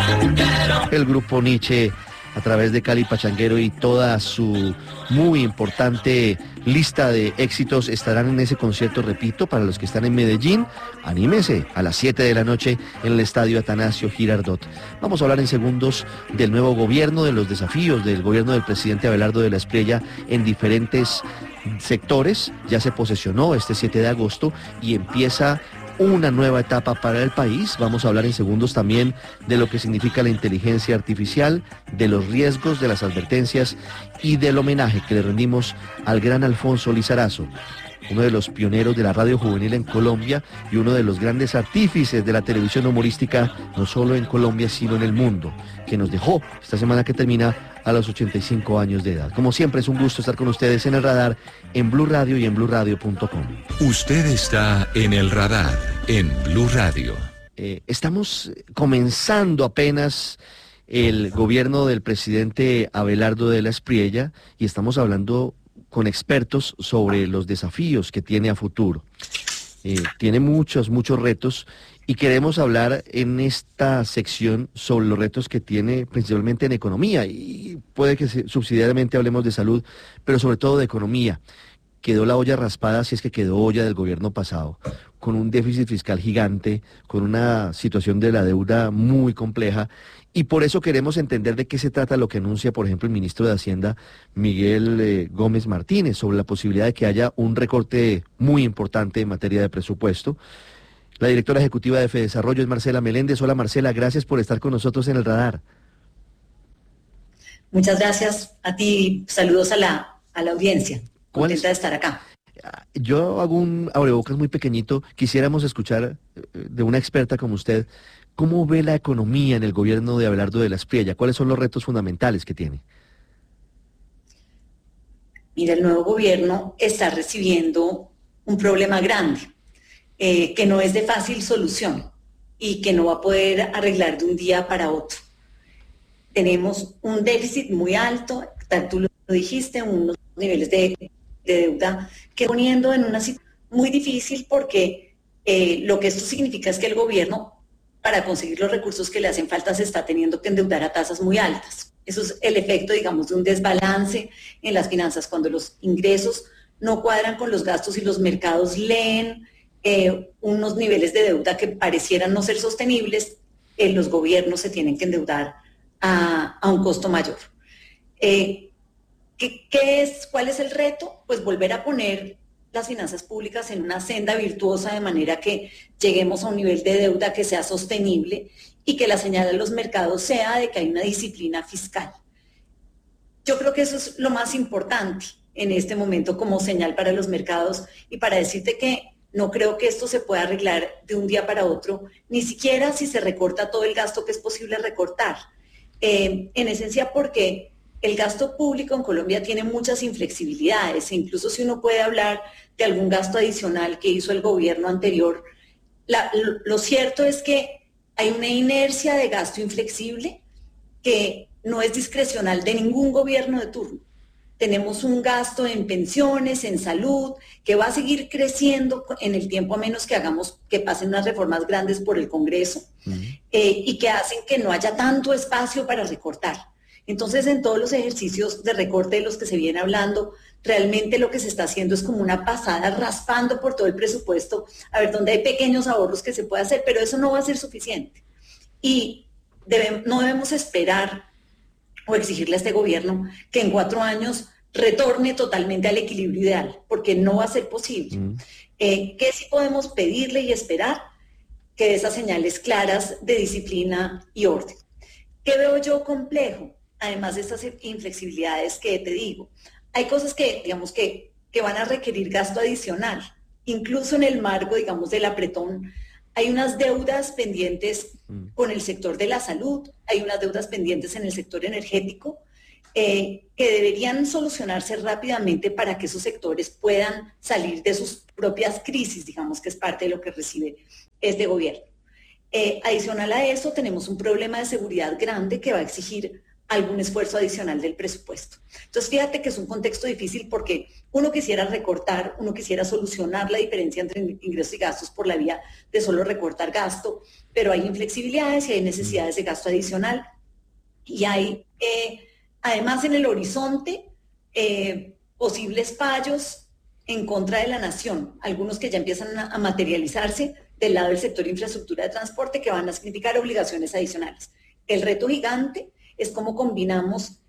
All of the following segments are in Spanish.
El grupo Nietzsche, a través de Cali Pachanguero y toda su muy importante lista de éxitos, estarán en ese concierto, repito, para los que están en Medellín, anímense, a las 7 de la noche en el estadio Atanasio Girardot. Vamos a hablar en segundos del nuevo gobierno, de los desafíos del gobierno del presidente Abelardo de la Espriella en diferentes sectores. Ya se posesionó este 7 de agosto y empieza una nueva etapa para el país. Vamos a hablar en segundos también de lo que significa la inteligencia artificial, de los riesgos, de las advertencias y del homenaje que le rendimos al gran Alfonso Lizarazo, uno de los pioneros de la radio juvenil en Colombia y uno de los grandes artífices de la televisión humorística, no solo en Colombia, sino en el mundo, que nos dejó esta semana que termina a los 85 años de edad. Como siempre, es un gusto estar con ustedes en el radar, en Blue Radio y en bluradio.com. Usted está en el radar, en Blue Radio. Estamos comenzando apenas el gobierno del presidente Abelardo de la Espriella y estamos hablando con expertos sobre los desafíos que tiene a futuro. Tiene muchos retos y queremos hablar en esta sección sobre los retos que tiene principalmente en economía y puede que subsidiariamente hablemos de salud, pero sobre todo de economía. Quedó la olla raspada, si es que quedó olla del gobierno pasado, con un déficit fiscal gigante, con una situación de la deuda muy compleja, y por eso queremos entender de qué se trata lo que anuncia, por ejemplo, el ministro de Hacienda, Miguel Gómez Martínez, sobre la posibilidad de que haya un recorte muy importante en materia de presupuesto. La directora ejecutiva de FEDesarrollo es Marcela Meléndez. Hola Marcela, gracias por estar con nosotros en el radar. Muchas gracias a ti, saludos a la audiencia. Contenta de estar acá. Yo hago un abrebocas muy pequeñito. Quisiéramos escuchar de una experta como usted, ¿cómo ve la economía en el gobierno de Abelardo de la Espriella? ¿Cuáles son los retos fundamentales que tiene? Mira, el nuevo gobierno está recibiendo un problema grande, que no es de fácil solución y que no va a poder arreglar de un día para otro. Tenemos un déficit muy alto, tal tú lo dijiste, unos niveles de deuda que poniendo en una situación muy difícil porque lo que esto significa es que el gobierno, para conseguir los recursos que le hacen falta, se está teniendo que endeudar a tasas muy altas. Eso es el efecto, digamos, de un desbalance en las finanzas, cuando los ingresos no cuadran con los gastos y los mercados leen unos niveles de deuda que parecieran no ser sostenibles, los gobiernos se tienen que endeudar a un costo mayor. ¿Cuál es el reto? Pues volver a poner las finanzas públicas en una senda virtuosa de manera que lleguemos a un nivel de deuda que sea sostenible y que la señal de los mercados sea de que hay una disciplina fiscal. Yo creo que eso es lo más importante en este momento como señal para los mercados y para decirte que no creo que esto se pueda arreglar de un día para otro, ni siquiera si se recorta todo el gasto que es posible recortar. En esencia porque el gasto público en Colombia tiene muchas inflexibilidades e incluso si uno puede hablar de algún gasto adicional que hizo el gobierno anterior, lo cierto es que hay una inercia de gasto inflexible que no es discrecional de ningún gobierno de turno. Tenemos un gasto en pensiones, en salud, que va a seguir creciendo en el tiempo a menos que pasen unas reformas grandes por el Congreso y que hacen que no haya tanto espacio para recortar. Entonces, en todos los ejercicios de recorte de los que se viene hablando, realmente lo que se está haciendo es como una pasada raspando por todo el presupuesto, a ver dónde hay pequeños ahorros que se puede hacer, pero eso no va a ser suficiente. Y no debemos esperar o exigirle a este gobierno que en 4 años retorne totalmente al equilibrio ideal, porque no va a ser posible. ¿Qué sí podemos pedirle y esperar? Que dé esas señales claras de disciplina y orden. ¿Qué veo yo complejo? Además de estas inflexibilidades que te digo, hay cosas que, digamos, que van a requerir gasto adicional. Incluso en el marco, digamos, del apretón, hay unas deudas pendientes con el sector de la salud, hay unas deudas pendientes en el sector energético, que deberían solucionarse rápidamente para que esos sectores puedan salir de sus propias crisis, digamos, que es parte de lo que recibe este gobierno. Adicional a eso, tenemos un problema de seguridad grande que va a exigir algún esfuerzo adicional del presupuesto. Entonces, fíjate que es un contexto difícil porque uno quisiera recortar, uno quisiera solucionar la diferencia entre ingresos y gastos por la vía de solo recortar gasto, pero hay inflexibilidades y hay necesidades de gasto adicional y hay, además en el horizonte, posibles fallos en contra de la nación, algunos que ya empiezan a materializarse del lado del sector de infraestructura de transporte que van a significar obligaciones adicionales. El reto gigante es cómo combinamos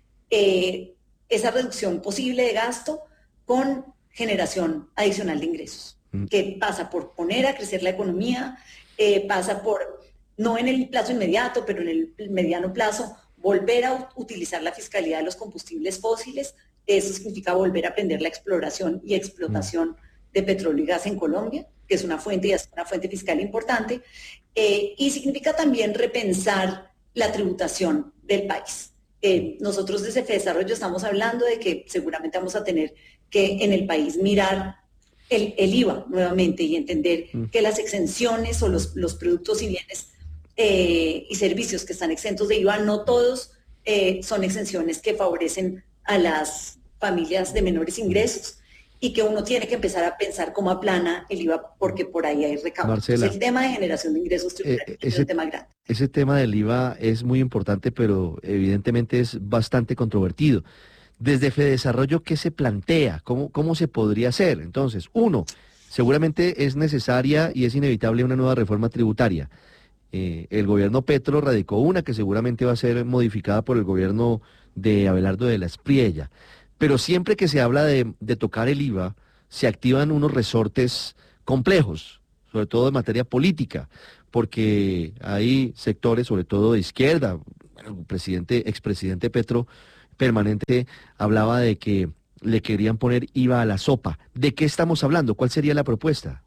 esa reducción posible de gasto con generación adicional de ingresos, que pasa por poner a crecer la economía, pasa por, no en el plazo inmediato, pero en el mediano plazo, volver a utilizar la fiscalidad de los combustibles fósiles. Eso significa volver a aprender la exploración y explotación de petróleo y gas en Colombia, que es una fuente y es una fuente fiscal importante, y significa también repensar la tributación del país. Nosotros desde FEDESarrollo estamos hablando de que seguramente vamos a tener que en el país mirar el IVA nuevamente y entender que las exenciones o los productos y bienes y servicios que están exentos de IVA, no todos son exenciones que favorecen a las familias de menores ingresos y que uno tiene que empezar a pensar cómo aplana el IVA porque por ahí hay recaudos. Marcela, el tema de generación de ingresos es un tema grande. Ese tema del IVA es muy importante, pero evidentemente es bastante controvertido. Desde FEDESarrollo, ¿qué se plantea? ¿Cómo se podría hacer? Entonces, uno, seguramente es necesaria y es inevitable una nueva reforma tributaria. El gobierno Petro radicó una que seguramente va a ser modificada por el gobierno de Abelardo de la Espriella. Pero siempre que se habla de tocar el IVA, se activan unos resortes complejos, sobre todo en materia política, porque hay sectores, sobre todo de izquierda, bueno, el expresidente Petro permanente hablaba de que le querían poner IVA a la sopa. ¿De qué estamos hablando? ¿Cuál sería la propuesta?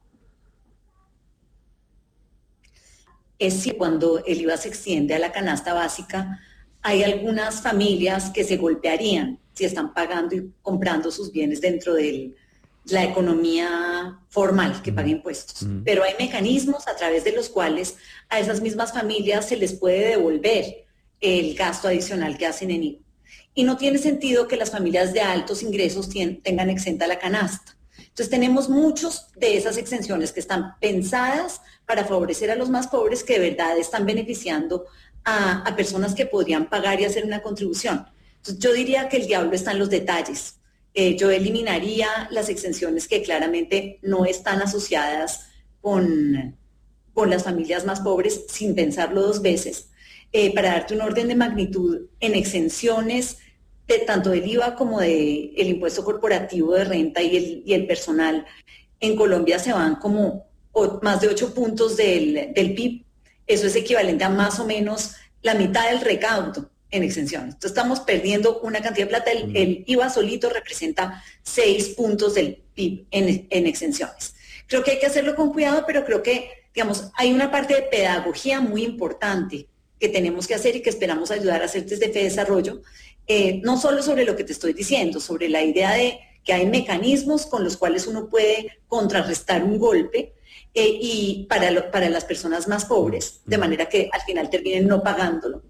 Es si cuando el IVA se extiende a la canasta básica, hay algunas familias que se golpearían si están pagando y comprando sus bienes dentro de la economía formal que paga impuestos. Pero hay mecanismos a través de los cuales a esas mismas familias se les puede devolver el gasto adicional que hacen en IVA. Y no tiene sentido que las familias de altos ingresos tengan exenta la canasta. Entonces tenemos muchos de esas exenciones que están pensadas para favorecer a los más pobres que de verdad están beneficiando a personas que podrían pagar y hacer una contribución. Entonces yo diría que el diablo está en los detalles. Yo eliminaría las exenciones que claramente no están asociadas con las familias más pobres sin pensarlo dos veces. Para darte un orden de magnitud, en exenciones tanto del IVA como del impuesto corporativo de renta y el personal, en Colombia se van como más de 8 puntos del PIB. Eso es equivalente a más o menos la mitad del recaudo en exenciones. Entonces estamos perdiendo una cantidad de plata. El IVA solito representa 6 puntos del PIB en exenciones. Creo que hay que hacerlo con cuidado, pero creo que, digamos, hay una parte de pedagogía muy importante que tenemos que hacer y que esperamos ayudar a hacer desde FEDESarrollo, no solo sobre lo que te estoy diciendo, sobre la idea de que hay mecanismos con los cuales uno puede contrarrestar un golpe y para las personas más pobres, de manera que al final terminen no pagándolo.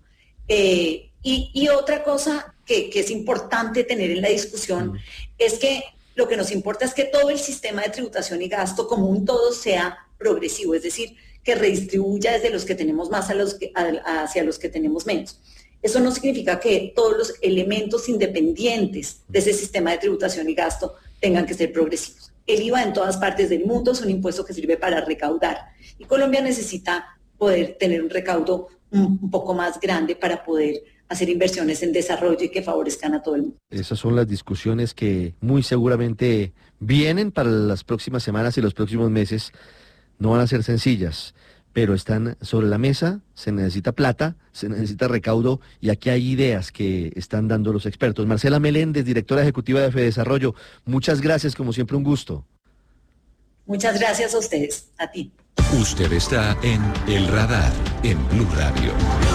Y otra cosa que es importante tener en la discusión es que lo que nos importa es que todo el sistema de tributación y gasto como un todo sea progresivo, es decir, que redistribuya desde los que tenemos más hacia los que tenemos menos. Eso no significa que todos los elementos independientes de ese sistema de tributación y gasto tengan que ser progresivos. El IVA en todas partes del mundo es un impuesto que sirve para recaudar y Colombia necesita poder tener un recaudo un poco más grande para poder hacer inversiones en desarrollo y que favorezcan a todo el mundo. Esas son las discusiones que muy seguramente vienen para las próximas semanas y los próximos meses. No van a ser sencillas, pero están sobre la mesa. Se necesita plata, se necesita recaudo y aquí hay ideas que están dando los expertos. Marcela Meléndez, directora ejecutiva de FEDESarrollo, muchas gracias, como siempre un gusto. Muchas gracias a ustedes, a ti. Usted está en El Radar, en Blue Radio.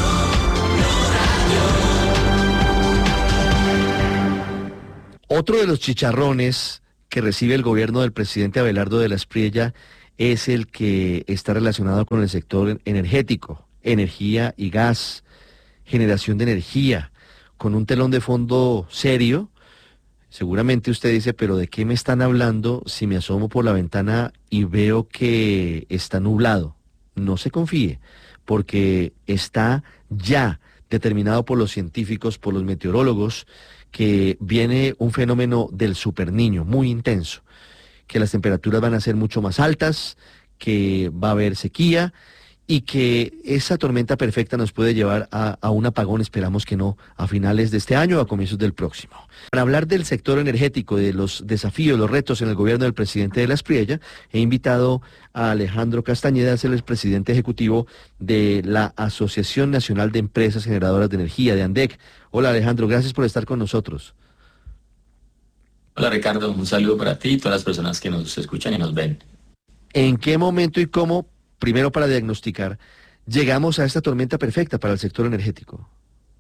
Otro de los chicharrones que recibe el gobierno del presidente Abelardo de la Espriella es el que está relacionado con el sector energético, energía y gas, generación de energía. con un telón de fondo serio. Seguramente usted dice, pero ¿de qué me están hablando si me asomo por la ventana y veo que está nublado? No se confíe, porque está ya determinado por los científicos, por los meteorólogos, que viene un fenómeno del superniño muy intenso, que las temperaturas van a ser mucho más altas, que va a haber sequía y que esa tormenta perfecta nos puede llevar a un apagón, esperamos que no, a finales de este año o a comienzos del próximo. Para hablar del sector energético, de los desafíos, los retos en el gobierno del presidente de la Espriella, he invitado a Alejandro Castañeda, él es presidente ejecutivo de la Asociación Nacional de Empresas Generadoras de Energía, de ANDEC. Hola Alejandro, gracias por estar con nosotros. Hola Ricardo, un saludo para ti y todas las personas que nos escuchan y nos ven. ¿En qué momento y cómo, primero para diagnosticar, llegamos a esta tormenta perfecta para el sector energético?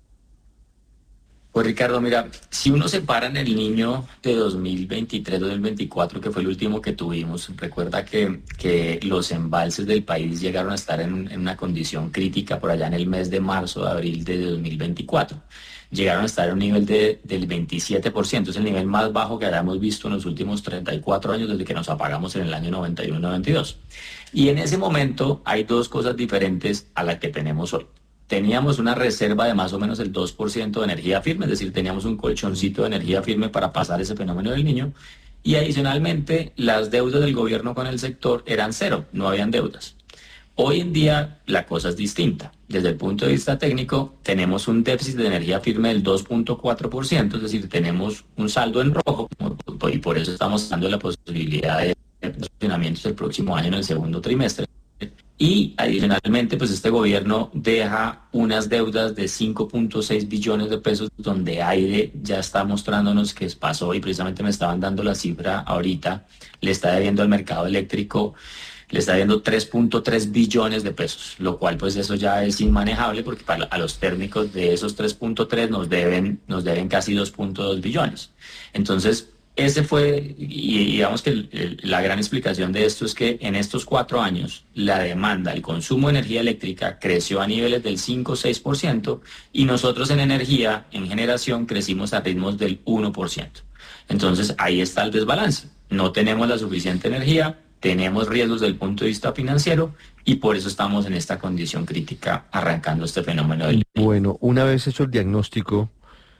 Pues Ricardo, mira, si uno se para en el niño de 2023-2024, que fue el último que tuvimos, recuerda que los embalses del país llegaron a estar en una condición crítica por allá en el mes de marzo, abril de 2024. Llegaron a estar en un nivel del 27%, es el nivel más bajo que hayamos visto en los últimos 34 años desde que nos apagamos en el año 91-92. Y en ese momento hay dos cosas diferentes a las que tenemos hoy. Teníamos una reserva de más o menos el 2% de energía firme, es decir, teníamos un colchoncito de energía firme para pasar ese fenómeno del niño, y adicionalmente las deudas del gobierno con el sector eran cero, no habían deudas. Hoy en día la cosa es distinta. Desde el punto de vista técnico, tenemos un déficit de energía firme del 2.4%, es decir, tenemos un saldo en rojo, y por eso estamos dando la posibilidad de funcionamientos el próximo año en el segundo trimestre. Y adicionalmente, pues este gobierno deja unas deudas de 5.6 billones de pesos, donde Aire ya está mostrándonos que pasó, y precisamente me estaban dando la cifra ahorita, le está debiendo al mercado eléctrico, le está debiendo 3.3 billones de pesos, lo cual pues eso ya es inmanejable, porque a los térmicos de esos 3.3 nos deben casi 2.2 billones. Entonces, ese fue, y digamos que la gran explicación de esto es que en estos 4 años la demanda, el consumo de energía eléctrica creció a niveles del 5-6%, y nosotros en energía, en generación, crecimos a ritmos del 1%. Entonces ahí está el desbalance. No tenemos la suficiente energía, tenemos riesgos desde el punto de vista financiero, y por eso estamos en esta condición crítica arrancando este fenómeno del... Bueno, una vez hecho el diagnóstico,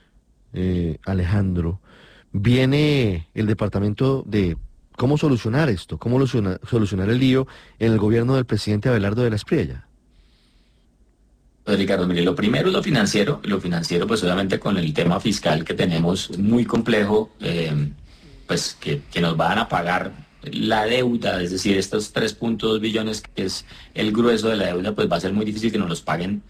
Alejandro, viene el departamento de cómo solucionar esto, cómo solucionar el lío en el gobierno del presidente Abelardo de la Espriella. Pues Ricardo, mire, lo primero es lo financiero pues obviamente con el tema fiscal que tenemos muy complejo, pues que nos van a pagar la deuda, es decir, estos 3.2 billones, que es el grueso de la deuda, pues va a ser muy difícil que nos los paguen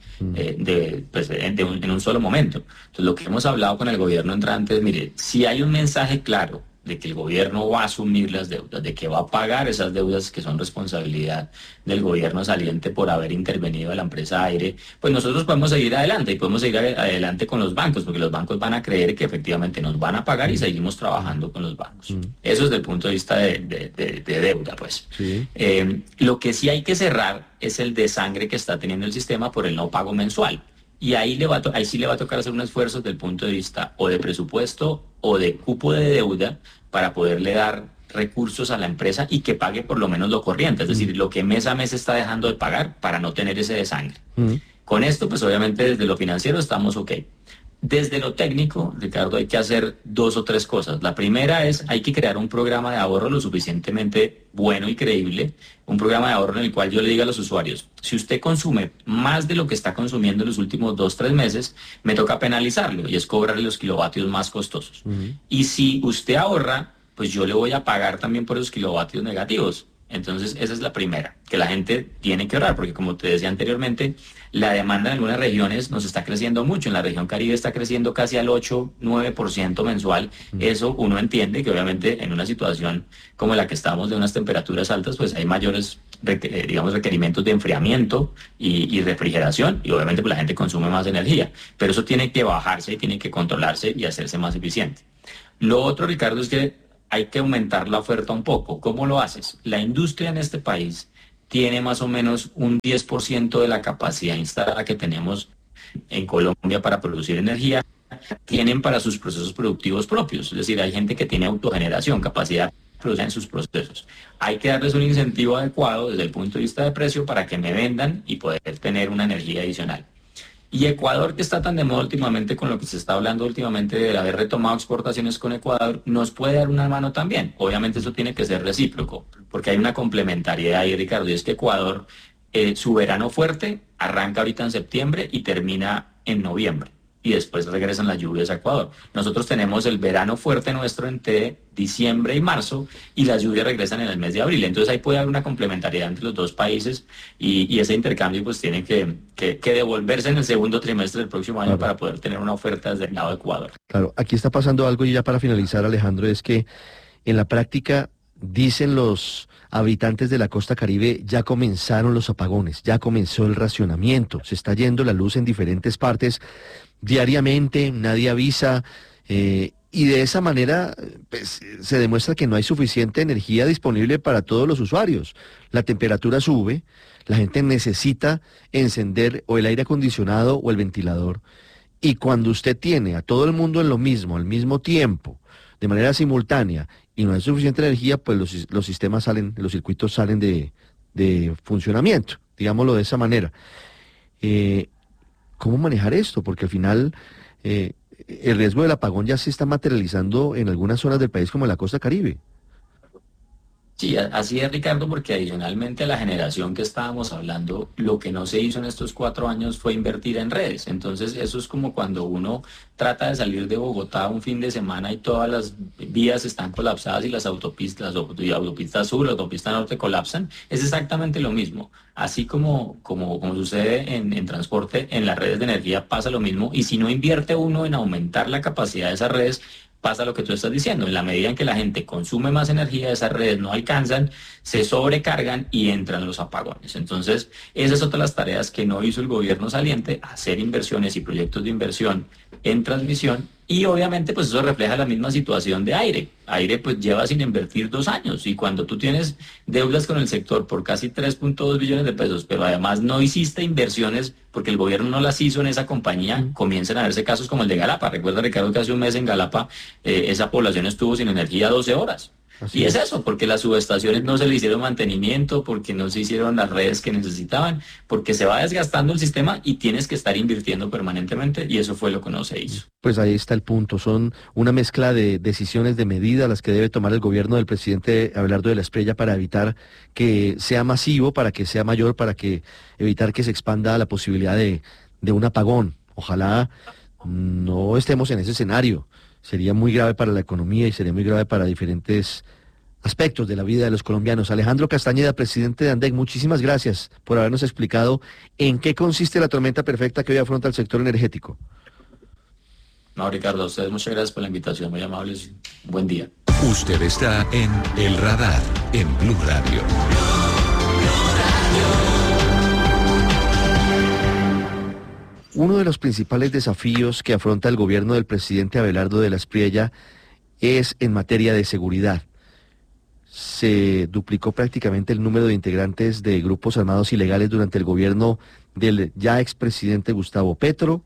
en un solo momento. Entonces, lo que hemos hablado con el gobierno entrante es, mire, si hay un mensaje claro de que el gobierno va a asumir las deudas, de que va a pagar esas deudas que son responsabilidad del gobierno saliente por haber intervenido a la empresa Aire, pues nosotros podemos seguir adelante, y podemos seguir adelante con los bancos, porque los bancos van a creer que efectivamente nos van a pagar, y seguimos trabajando con los bancos. Eso es desde el punto de vista de deuda, pues. Sí. Lo que sí hay que cerrar es el desangre que está teniendo el sistema por el no pago mensual. Y ahí sí le va a tocar hacer un esfuerzo desde el punto de vista o de presupuesto o de cupo de deuda, para poderle dar recursos a la empresa y que pague por lo menos lo corriente, es decir, lo que mes a mes está dejando de pagar, para no tener ese desangre. Con esto, pues obviamente desde lo financiero estamos ok. Desde lo técnico, Ricardo, hay que hacer 2 o 3 cosas. La primera es, hay que crear un programa de ahorro lo suficientemente bueno y creíble, un programa de ahorro en el cual yo le diga a los usuarios, si usted consume más de lo que está consumiendo en los últimos 2-3 meses, me toca penalizarlo, y es cobrarle los kilovatios más costosos. Y si usted ahorra, pues yo le voy a pagar también por esos kilovatios negativos. Entonces, esa es la primera, que la gente tiene que ahorrar, porque como te decía anteriormente, la demanda en algunas regiones nos está creciendo mucho. En la región Caribe está creciendo casi al 8-9% mensual. Eso uno entiende que obviamente en una situación como la que estamos, de unas temperaturas altas, pues hay mayores requerimientos de enfriamiento y refrigeración, y obviamente pues la gente consume más energía. Pero eso tiene que bajarse, tiene que controlarse y hacerse más eficiente. Lo otro, Ricardo, es que hay que aumentar la oferta un poco. ¿Cómo lo haces? La industria en este país tiene más o menos un 10% de la capacidad instalada que tenemos en Colombia para producir energía, tienen para sus procesos productivos propios. Es decir, hay gente que tiene autogeneración, capacidad de producir en sus procesos. Hay que darles un incentivo adecuado desde el punto de vista de precio para que me vendan y poder tener una energía adicional. Y Ecuador, que está tan de moda últimamente con lo que se está hablando últimamente de haber retomado exportaciones con Ecuador, nos puede dar una mano también. Obviamente eso tiene que ser recíproco, porque hay una complementariedad ahí, Ricardo, y es que Ecuador, su verano fuerte arranca ahorita en septiembre y termina en noviembre. Y después regresan las lluvias a Ecuador. Nosotros tenemos el verano fuerte nuestro entre diciembre y marzo y las lluvias regresan en el mes de abril. Entonces ahí puede haber una complementariedad entre los dos países y ese intercambio pues tiene que devolverse en el segundo trimestre del próximo año para poder tener una oferta desde el lado de Ecuador. Claro, aquí está pasando algo y ya para finalizar, Alejandro, es que en la práctica dicen los habitantes de la costa Caribe, ya comenzaron los apagones, ya comenzó el racionamiento, se está yendo la luz en diferentes partes diariamente, nadie avisa, y de esa manera pues, se demuestra que no hay suficiente energía disponible para todos los usuarios. La temperatura sube, la gente necesita encender o el aire acondicionado o el ventilador, y cuando usted tiene a todo el mundo en lo mismo, al mismo tiempo, de manera simultánea, y no hay suficiente energía, pues los sistemas salen, los circuitos salen de funcionamiento, digámoslo de esa manera. ¿Cómo manejar esto? Porque al final el riesgo del apagón ya se está materializando en algunas zonas del país como en la costa Caribe. Sí, así es, Ricardo, porque adicionalmente a la generación que estábamos hablando, lo que no se hizo en estos 4 años fue invertir en redes. Entonces, eso es como cuando uno trata de salir de Bogotá un fin de semana y todas las vías están colapsadas y las autopistas sur, la autopista norte colapsan. Es exactamente lo mismo. Así como sucede en transporte, en las redes de energía pasa lo mismo. Y si no invierte uno en aumentar la capacidad de esas redes, pasa lo que tú estás diciendo. En la medida en que la gente consume más energía, esas redes no alcanzan, se sobrecargan y entran los apagones. Entonces, esa es otra de las tareas que no hizo el gobierno saliente, hacer inversiones y proyectos de inversión en transmisión. Y obviamente pues eso refleja la misma situación de aire. Aire pues lleva sin invertir 2 años y cuando tú tienes deudas con el sector por casi 3.2 billones de pesos, pero además no hiciste inversiones porque el gobierno no las hizo en esa compañía, comienzan a verse casos como el de Galapa. Recuerda, Ricardo, que hace un mes en Galapa esa población estuvo sin energía 12 horas. Y es eso, porque las subestaciones no se le hicieron mantenimiento, porque no se hicieron las redes que necesitaban, porque se va desgastando el sistema y tienes que estar invirtiendo permanentemente y eso fue lo que no se hizo. Pues ahí está el punto, son una mezcla de decisiones, de medidas las que debe tomar el gobierno del presidente Abelardo de la Espriella para evitar que sea masivo, para que sea mayor, para que evitar que se expanda la posibilidad de un apagón. Ojalá no estemos en ese escenario. Sería muy grave para la economía y sería muy grave para diferentes aspectos de la vida de los colombianos. Alejandro Castañeda, presidente de ANDEC, muchísimas gracias por habernos explicado en qué consiste la tormenta perfecta que hoy afronta el sector energético. No, Ricardo, a ustedes muchas gracias por la invitación, muy amables. Buen día. Usted está en El Radar, en Blue Radio. Uno de los principales desafíos que afronta el gobierno del presidente Abelardo de la Espriella es en materia de seguridad. Se duplicó prácticamente el número de integrantes de grupos armados ilegales durante el gobierno del ya expresidente Gustavo Petro.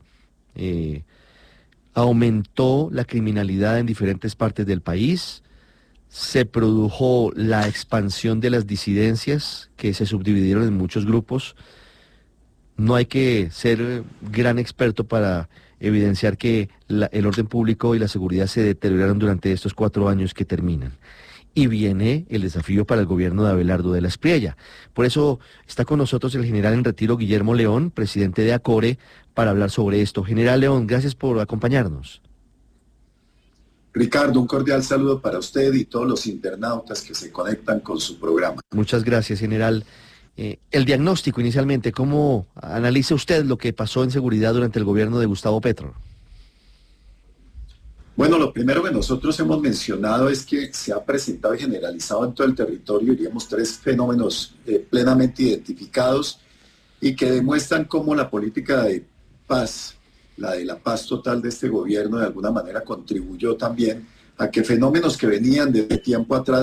Aumentó la criminalidad en diferentes partes del país. Se produjo la expansión de las disidencias que se subdividieron en muchos grupos. No hay que ser gran experto para evidenciar que el orden público y la seguridad se deterioraron durante estos 4 años que terminan. Y viene el desafío para el gobierno de Abelardo de la Espriella. Por eso está con nosotros el general en retiro Guillermo León, presidente de ACORE, para hablar sobre esto. General León, gracias por acompañarnos. Ricardo, un cordial saludo para usted y todos los internautas que se conectan con su programa. Muchas gracias, general. El diagnóstico inicialmente, ¿cómo analiza usted lo que pasó en seguridad durante el gobierno de Gustavo Petro? Bueno, lo primero que nosotros hemos mencionado es que se ha presentado y generalizado en todo el territorio, diríamos, 3 fenómenos plenamente identificados y que demuestran cómo la política de paz, la de la paz total de este gobierno, de alguna manera contribuyó también a que fenómenos que venían desde tiempo atrás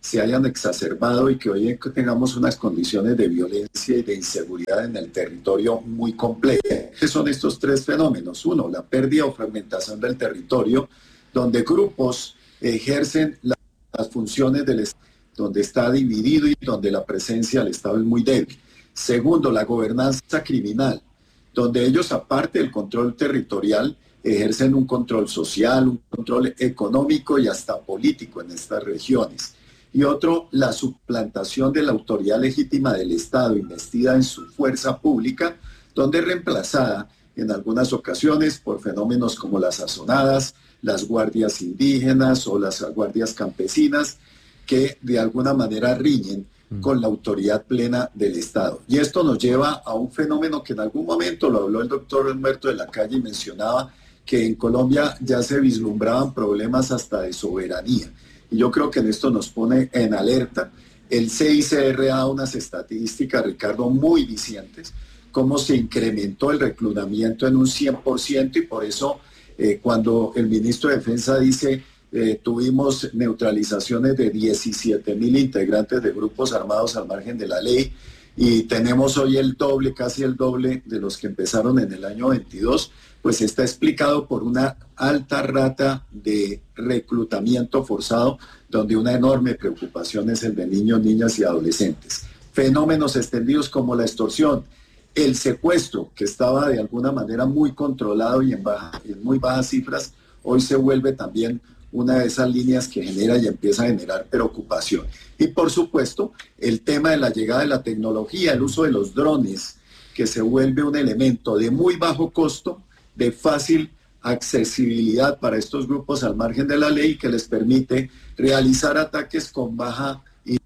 se hayan exacerbado y que hoy tengamos unas condiciones de violencia y de inseguridad en el territorio muy complejas. ¿Qué son estos tres fenómenos? Uno, la pérdida o fragmentación del territorio, donde grupos ejercen las funciones del Estado, donde está dividido y donde la presencia del Estado es muy débil. Segundo, la gobernanza criminal, donde ellos, aparte del control territorial, ejercen un control social, un control económico y hasta político en estas regiones. Y otro, la suplantación de la autoridad legítima del Estado, investida en su fuerza pública, donde es reemplazada en algunas ocasiones por fenómenos como las sazonadas, las guardias indígenas o las guardias campesinas, que de alguna manera riñen con la autoridad plena del Estado. Y esto nos lleva a un fenómeno que en algún momento lo habló el doctor Humberto de la Calle y mencionaba que en Colombia ya se vislumbraban problemas hasta de soberanía. Y yo creo que en esto nos pone en alerta. El CICR da unas estadísticas, Ricardo, muy dicientes, cómo se incrementó el reclutamiento en un 100%, y por eso cuando el ministro de Defensa dice tuvimos neutralizaciones de 17.000 integrantes de grupos armados al margen de la ley, y tenemos hoy el doble, casi el doble de los que empezaron en el año 22, pues está explicado por una alta rata de reclutamiento forzado, donde una enorme preocupación es el de niños, niñas y adolescentes. Fenómenos extendidos como la extorsión, el secuestro, que estaba de alguna manera muy controlado y en muy bajas cifras, hoy se vuelve también una de esas líneas que genera y empieza a generar preocupación. Y por supuesto, el tema de la llegada de la tecnología, el uso de los drones, que se vuelve un elemento de muy bajo costo, de fácil accesibilidad para estos grupos al margen de la ley, que les permite realizar ataques con baja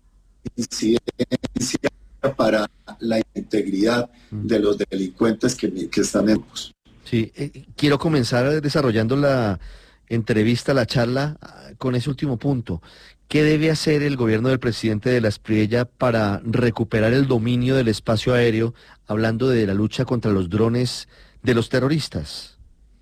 incidencia para la integridad de los delincuentes que están en los. Sí, quiero comenzar desarrollando la entrevista, la charla, con ese último punto. ¿Qué debe hacer el gobierno del presidente de la Espriella para recuperar el dominio del espacio aéreo, hablando de la lucha contra los drones de los terroristas?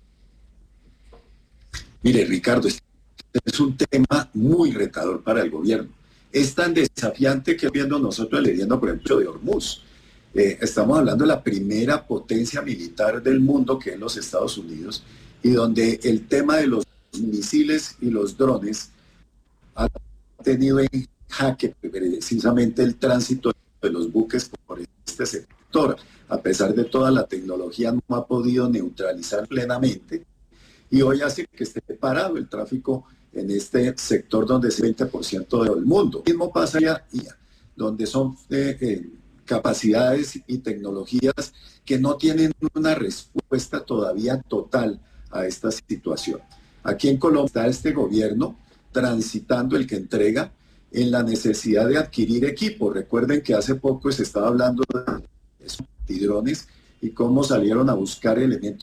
Mire, Ricardo, este es un tema muy retador para el gobierno. Es tan desafiante que viendo nosotros leyendo, por ejemplo, de Hormuz. Estamos hablando de la primera potencia militar del mundo, que es los Estados Unidos, y donde el tema de los misiles y los drones ha tenido en jaque precisamente el tránsito de los buques por este sector. A pesar de toda la tecnología, no ha podido neutralizar plenamente, y hoy hace que esté parado el tráfico en este sector donde es el 20% del mundo. Lo mismo pasa allá, donde son capacidades y tecnologías que no tienen una respuesta todavía total a esta situación. Aquí en Colombia está este gobierno transitando, el que entrega, en la necesidad de adquirir equipo. Recuerden que hace poco se estaba hablando de drones y cómo salieron a buscar elementos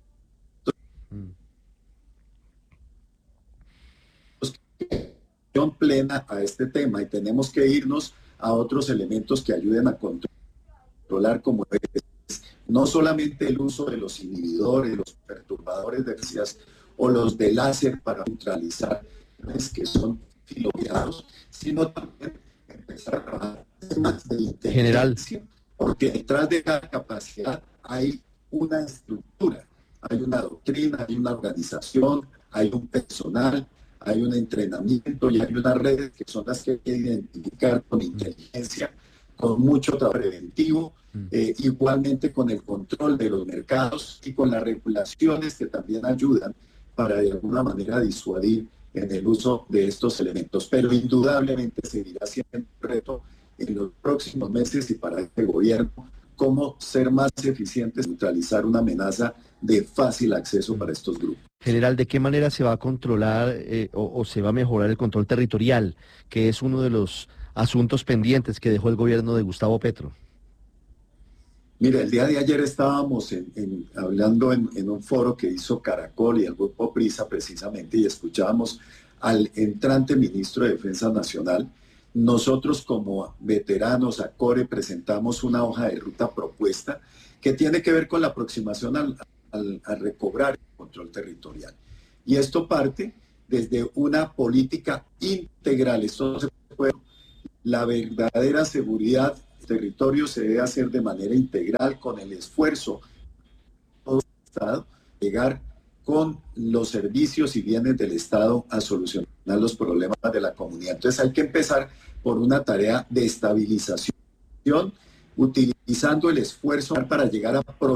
plena a este tema, y tenemos que irnos a otros elementos que ayuden a controlar, como es no solamente el uso de los inhibidores, los perturbadores de frecuencias o los de láser para neutralizar que son filoguiados, sino también empezar a trabajar más de inteligencia, porque detrás de cada capacidad hay una estructura, hay una doctrina, hay una organización, hay un personal, hay un entrenamiento y hay unas redes que son las que hay que identificar con inteligencia, con mucho trabajo preventivo, igualmente con el control de los mercados y con las regulaciones que también ayudan para de alguna manera disuadir en el uso de estos elementos. Pero indudablemente seguirá siendo un reto en los próximos meses, y para este gobierno, cómo ser más eficientes en neutralizar una amenaza de fácil acceso para estos grupos. General, ¿de qué manera se va a controlar o se va a mejorar el control territorial, que es uno de los asuntos pendientes que dejó el gobierno de Gustavo Petro? Mira, el día de ayer estábamos hablando en un foro que hizo Caracol y el Grupo Prisa precisamente, y escuchábamos al entrante ministro de Defensa Nacional. Nosotros como veteranos, ACORE, presentamos una hoja de ruta propuesta que tiene que ver con la aproximación a recobrar el control territorial. Y esto parte desde una política integral. Esto no se puede la verdadera seguridad del territorio se debe hacer de manera integral con el esfuerzo de todo el Estado, llegar con los servicios y bienes del Estado a solucionar los problemas de la comunidad. Entonces hay que empezar por una tarea de estabilización, utilizando el esfuerzo para llegar a